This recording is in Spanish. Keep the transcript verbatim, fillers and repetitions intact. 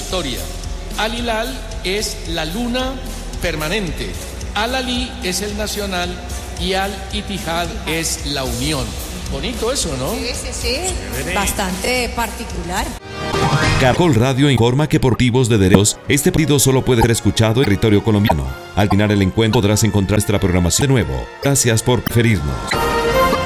historia. Al Hilal es la luna permanente, Al Ahly es el nacional y Al Ittihad es la unión. Bonito eso, ¿no? Sí, sí, sí. Bastante particular. Caracol Radio informa que por motivos de derechos, este partido solo puede ser escuchado en territorio colombiano. Al final el encuentro podrás encontrar nuestra programación de nuevo. Gracias por preferirnos.